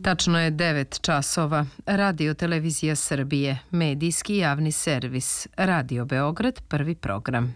Tačno je 9 časova. Radio Televizija Srbije, medijski javni servis. Radio Beograd, prvi program.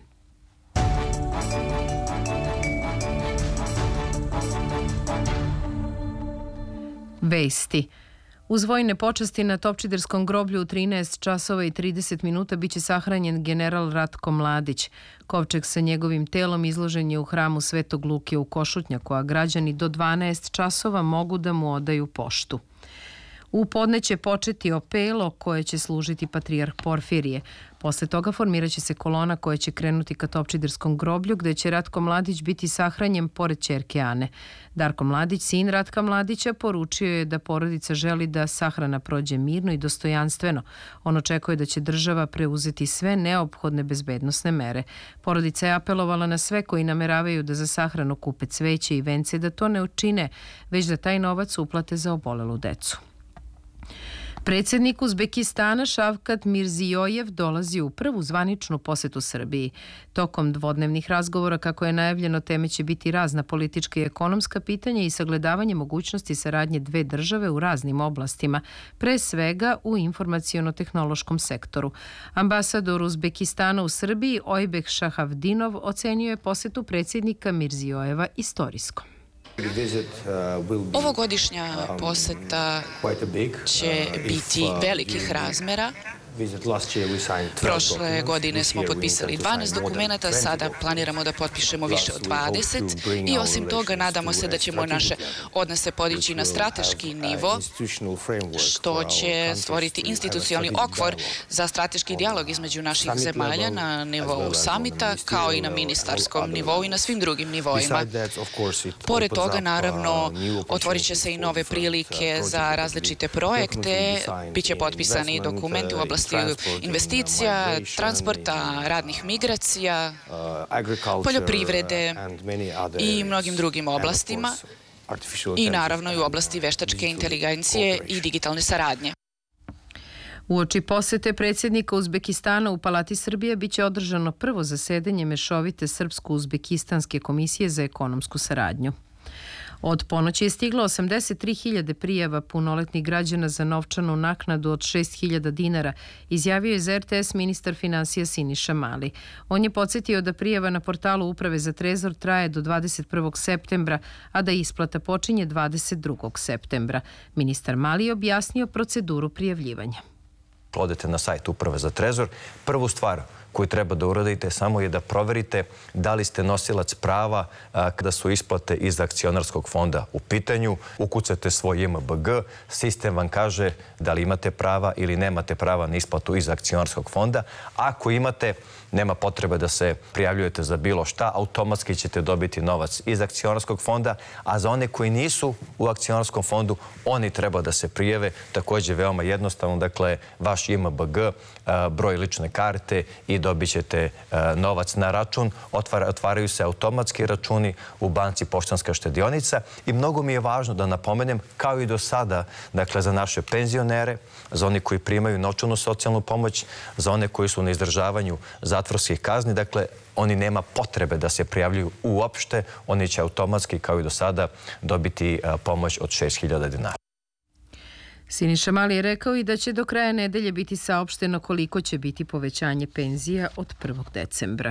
Vesti. Uz vojne počasti na Topčiderskom groblju u 13 časova i 30 minuta biće sahranjen general Ratko Mladić. Kovčeg sa njegovim telom izložen je u hramu Svetog Luke u Košutnjaku, a građani do 12 časova mogu da mu odaju poštu. U podne će početi opelo koje će služiti patrijarh Porfirije. Posle toga formiraće se kolona koja će krenuti ka Topčiderskom groblju, gde će Ratko Mladić biti sahranjen pored ćerke Ane. Darko Mladić, sin Ratka Mladića, poručio je da porodica želi da sahrana prođe mirno i dostojanstveno. On očekuje da će država preuzeti sve neophodne bezbednosne mere. Porodica je apelovala na sve koji nameravaju da za sahranu kupe cveće i vence da to ne učine, već da taj novac uplate za obolelu decu. Predsjednik Uzbekistana Šavkat Mirzijojev dolazi u prvu zvaničnu posetu Srbiji. Tokom dvodnevnih razgovora, kako je najavljeno, teme će biti razna politička i ekonomska pitanja i sagledavanje mogućnosti saradnje dve države u raznim oblastima, pre svega u informaciono-tehnološkom sektoru. Ambasador Uzbekistana u Srbiji Ojbek Šahavdinov ocenio je posetu predsjednika Mirzijojeva istorijskom. Ovogodišnja poseta će biti velikih razmera. Prošle godine smo potpisali 12 dokumenta, sada planiramo da potpišemo više od 20 i osim toga nadamo se da ćemo naše odnose podići na strateški nivo, što će stvoriti institucionalni okvir za strateški dijalog između naših zemalja na nivou samita, kao i na ministarskom nivou i na svim drugim nivoima. Pored toga, naravno, otvorit će se i nove prilike za različite projekte, bit će potpisani dokumenti u oblasti investicija, transporta, radnih migracija, poljoprivrede i mnogim drugim oblastima i naravno i u oblasti veštačke inteligencije i digitalne saradnje. Uoči posete predsjednika Uzbekistana u Palati Srbije biće održano prvo zasedanje mešovite Srpsko-Uzbekistanske komisije za ekonomsku saradnju. Od ponoći je stiglo 83.000 prijava punoletnih građana za novčanu naknadu od 6.000 dinara, izjavio je za RTS ministar finansija Siniša Mali. On je podsjetio da prijava na portalu Uprave za trezor traje do 21. septembra, a da isplata počinje 22. septembra. Ministar Mali je objasnio proceduru prijavljivanja. Odete na sajt Uprave za trezor. Prvu stvar koju treba da uradite samo je da proverite da li ste nosilac prava kada su isplate iz akcionarskog fonda u pitanju. Ukucate svoj JMBG, sistem vam kaže da li imate prava ili nemate prava na isplatu iz akcionarskog fonda. Ako imate, nema potrebe da se prijavljujete za bilo šta, automatski ćete dobiti novac iz akcionarskog fonda, a za one koji nisu u akcionarskom fondu, oni treba da se prijave. Također veoma jednostavno, dakle, vaš JMBG, broj lične karte i dobit ćete novac na račun. Otvaraju se automatski računi u banci Poštanska štedionica i mnogo mi je važno da napomenem, kao i do sada, dakle, za naše penzionere, za one koji primaju novčanu socijalnu pomoć, za one koji su na izdržavanju zatvorskih kazni, dakle, oni nema potrebe da se prijavljuju uopšte, oni će automatski, kao i do sada, dobiti pomoć od 6.000 dinara. Siniša Mali je rekao i da će do kraja nedelje biti saopšteno koliko će biti povećanje penzija od 1. decembra.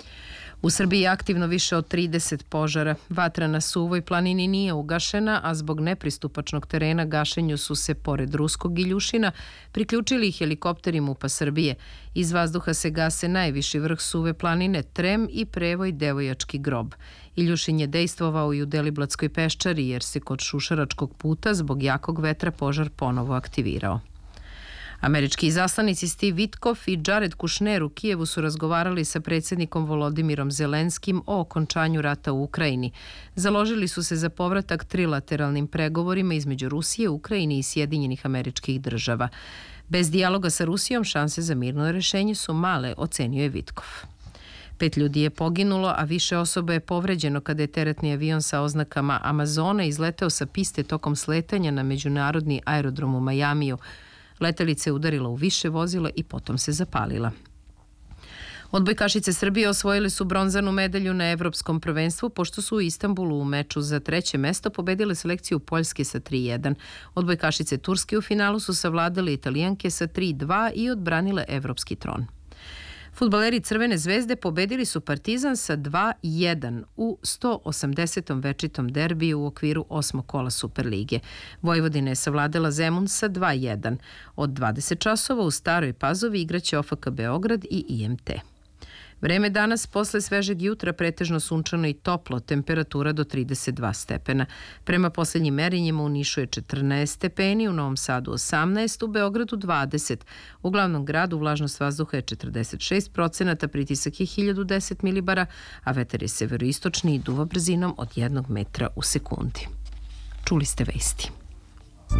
U Srbiji je aktivno više od 30 požara. Vatra na Suvoj planini nije ugašena, a zbog nepristupačnog terena gašenju su se, pored ruskog Iljušina, priključili helikopteri MUP-a Srbije. Iz vazduha se gase najviši vrh Suve planine, Trem i prevoj Devojački grob. Iljušin je dejstvovao i u Deliblatskoj peščari, jer se kod Šušaračkog puta zbog jakog vetra požar ponovo aktivirao. Američki izaslanici Steve Witkoff i Jared Kushner u Kijevu su razgovarali sa predsjednikom Volodimirom Zelenskim o okončanju rata u Ukrajini. Založili su se za povratak trilateralnim pregovorima između Rusije, Ukrajine i Sjedinjenih Američkih Država. Bez dijaloga sa Rusijom šanse za mirno rešenje su male, ocenio je Witkoff. 5 ljudi je poginulo, a više osoba je povređeno kada je teretni avion sa oznakama Amazona izleteo sa piste tokom sletanja na međunarodni aerodrom u Majamiju. Letelica je udarila u više vozila i potom se zapalila. Odbojkašice Srbije osvojile su bronzanu medalju na Evropskom prvenstvu pošto su u Istanbulu u meču za 3. mesto pobedile selekciju Poljske sa 3:1. Odbojkašice Turske u finalu su savladale Italijanke sa 3:2 i odbranile evropski tron. Fudbaleri Crvene zvezde pobedili su Partizan sa 2:1 u 180. večitom derbiju u okviru 8. kola Superlige. Vojvodina je savladala Zemun sa 2:1. Od 20 časova u Staroj Pazovi igraće OFK Beograd i IMT. Vreme danas posle svežeg jutra pretežno sunčano i toplo, temperatura do 32 stepena. Prema posljednjim merenjima u Nišu je 14 stepeni, u Novom Sadu 18, u Beogradu 20. U glavnom gradu vlažnost vazduha je 46%, pritisak je 1010 milibara, a vetar je severoistočni i duva brzinom od 1 metra u sekundi. Čuli ste vesti.